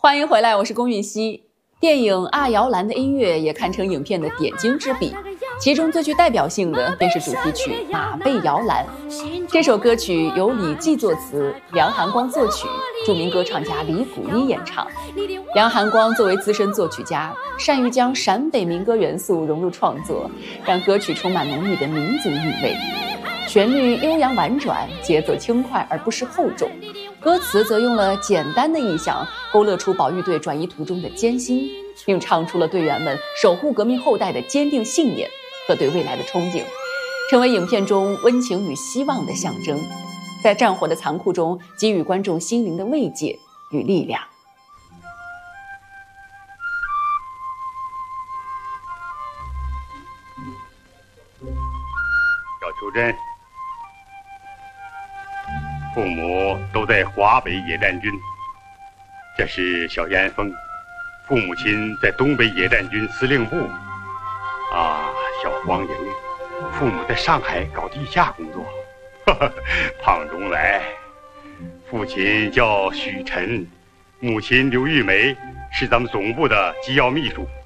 欢迎回来，我是龚允熙。电影《阿摇篮》的音乐也堪称影片的点睛之笔，其中最具代表性的便是主题曲《马背摇篮》。这首歌曲由李济作词，梁寒光作曲，著名歌唱家李谷一演唱。梁寒光作为资深作曲家，善于将陕北民歌元素融入创作，让歌曲充满浓郁的民族韵味。旋律悠扬婉转，节奏轻快而不失厚重，歌词则用了简单的意象勾勒出保育队转移途中的艰辛，并唱出了队员们守护革命后代的坚定信念和对未来的憧憬，成为影片中温情与希望的象征，在战火的残酷中给予观众心灵的慰藉与力量。 小秋珍，父母都在华北野战军，这是小严峰，父母亲在东北野战军司令部。小黄莹，父母在上海搞地下工作。胖中来，父亲叫许晨，母亲刘玉梅，是咱们总部的机要秘书。